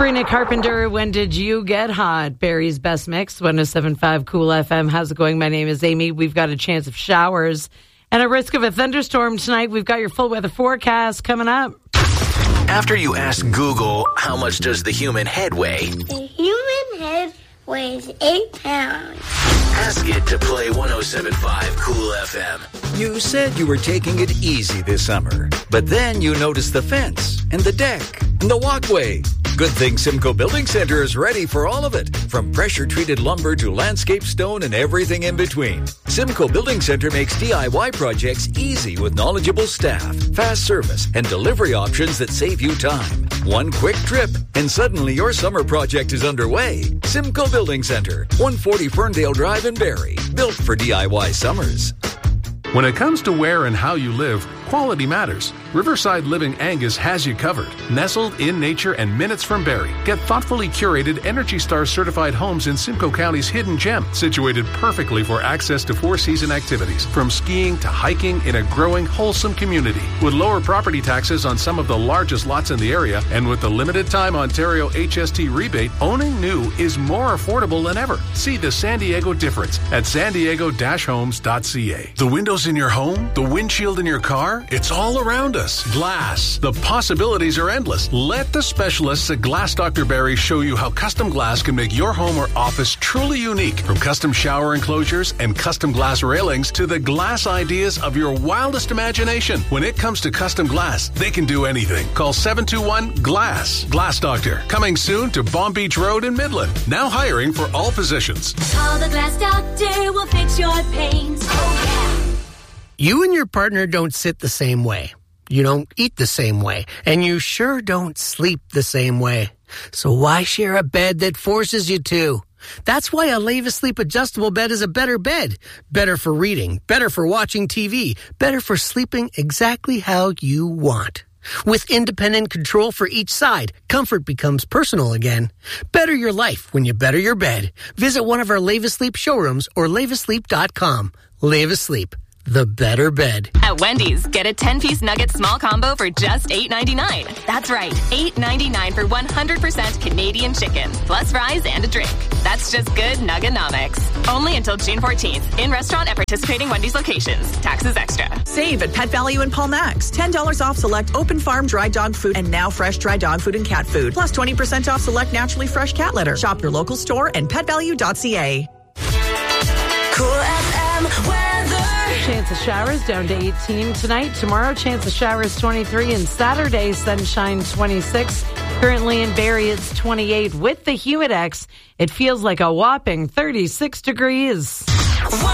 Sabrina Carpenter, when did you get hot? Barry's Best Mix, 107.5 Cool FM. How's it going? My name is Amy. We've got a chance of showers and a risk of a thunderstorm tonight. We've got your full weather forecast coming up. After you ask Google, how much does the human head weigh? The human head weighs 8 pounds. Ask it to play 107.5 Cool FM. You said you were taking it easy this summer, but then you noticed the fence and the deck and the walkway. Good thing Simcoe Building Center is ready for all of it, from pressure-treated lumber to landscape stone and everything in between. Simcoe Building Center makes DIY projects easy with knowledgeable staff, fast service, and delivery options that save you time. One quick trip, and suddenly your summer project is underway. Simcoe Building Center, 140 Ferndale Drive in Barrie, built for DIY summers. When it comes to where and how you live, quality matters. Riverside Living Angus has you covered. Nestled in nature and minutes from Barrie. Get thoughtfully curated Energy Star certified homes in Simcoe County's hidden gem, situated perfectly for access to four-season activities, from skiing to hiking in a growing, wholesome community. With lower property taxes on some of the largest lots in the area, and with the limited time Ontario HST rebate, owning new is more affordable than ever. See the San Diego difference at sandiego-homes.ca. The windows in your home, the windshield in your car, it's all around us. Glass. The possibilities are endless. Let the specialists at Glass Dr. Barry show you how custom glass can make your home or office truly unique. From custom shower enclosures and custom glass railings to the glass ideas of your wildest imagination. When it comes to custom glass, they can do anything. Call 721-GLASS. Glass Doctor. Coming soon to Bomb Beach Road in Midland. Now hiring for all positions. Call the Glass Doctor. We'll fix your paint. Oh, yeah. You and your partner don't sit the same way. You don't eat the same way. And you sure don't sleep the same way. So why share a bed that forces you to? That's why a Leva Sleep adjustable bed is a better bed. Better for reading, better for watching TV, better for sleeping exactly how you want. With independent control for each side, comfort becomes personal again. Better your life when you better your bed. Visit one of our Leva Sleep showrooms or levasleep.com. Leva Sleep. The better bed. At Wendy's, get a 10-piece nugget small combo for just $8.99. That's right, $8.99 for 100% Canadian chicken, plus fries and a drink. That's just good Nuggenomics. Only until June 14th. In restaurant at participating Wendy's locations. Taxes extra. Save at Pet Value and Paul Max. $10 off select open farm dry dog food and now fresh dry dog food and cat food. Plus 20% off select naturally fresh cat litter. Shop your local store and petvalue.ca. Cool FM weather. Chance of showers down to 18 tonight. Tomorrow, chance of showers 23, and Saturday, sunshine 26. Currently in Barrie, it's 28. With the Humidex, it feels like a whopping 36 degrees.